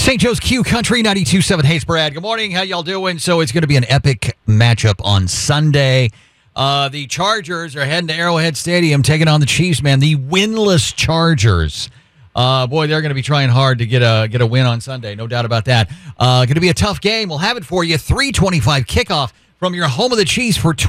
St. Joe's Q Country 92.7. Hey, Brad. Good morning. How y'all doing? So it's going to be an epic matchup on Sunday. The Chargers are heading to Arrowhead Stadium, taking on the Chiefs, man. The winless Chargers. Boy, they're going to be trying hard to get a win on Sunday. No doubt about that. Going to be a tough game. We'll have it for you. 3:25 kickoff from your home of the Chiefs for